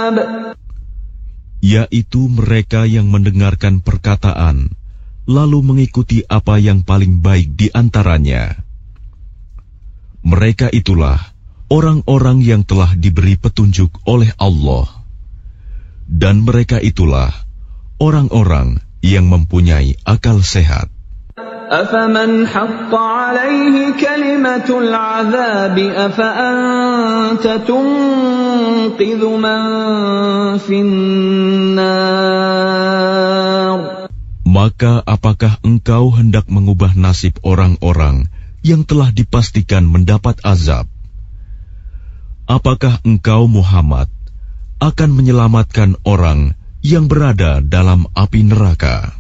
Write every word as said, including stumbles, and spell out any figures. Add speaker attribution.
Speaker 1: yaitu mereka yang mendengarkan perkataan, lalu mengikuti apa yang paling baik di antaranya. Mereka itulah orang-orang yang telah diberi petunjuk oleh Allah. Dan mereka itulah orang-orang yang mempunyai akal sehat.
Speaker 2: أَفَمَنْ حَقَّ عَلَيْهِ كَلِمَةُ الْعَذَابِ أَفَأَنْتَ تُنْقِذُ مَنْ فِي النَّارِ.
Speaker 1: Maka apakah engkau hendak mengubah nasib orang-orang yang telah dipastikan mendapat azab? Apakah engkau, Muhammad, akan menyelamatkan orang yang berada dalam api neraka?